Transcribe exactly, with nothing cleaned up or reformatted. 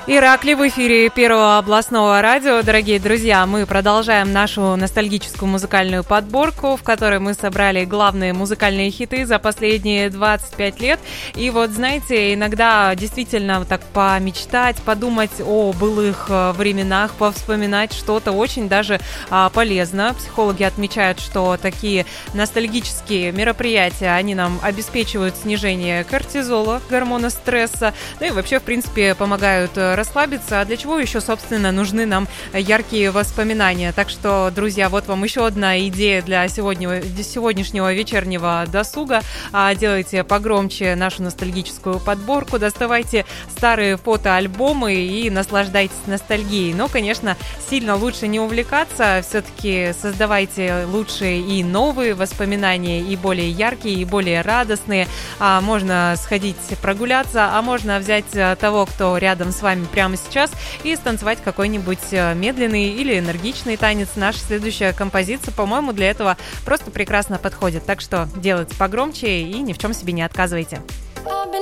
Иракли в эфире Первого областного радио. Дорогие друзья, мы продолжаем нашу ностальгическую музыкальную подборку, в которой мы собрали главные музыкальные хиты за последние двадцать пять лет. И вот, знаете, иногда действительно так помечтать, подумать о былых временах, повспоминать что-то очень даже а, полезно. Психологи отмечают, что такие ностальгические мероприятия, они нам обеспечивают снижение кортизола, гормона стресса, ну и вообще, в принципе, помогают расслабиться, а для чего еще, собственно, нужны нам яркие воспоминания. Так что, друзья, вот вам еще одна идея для сегодня, сегодняшнего вечернего досуга. Делайте погромче нашу ностальгическую подборку, доставайте старые фотоальбомы и наслаждайтесь ностальгией. Но, конечно, сильно лучше не увлекаться, все-таки создавайте лучшие и новые воспоминания, и более яркие, и более радостные. Можно сходить прогуляться, а можно взять того, кто рядом с вами прямо сейчас, и станцевать какой-нибудь медленный или энергичный танец. Наша следующая композиция, по-моему, для этого просто прекрасно подходит. Так что делайте погромче и ни в чем себе не отказывайте.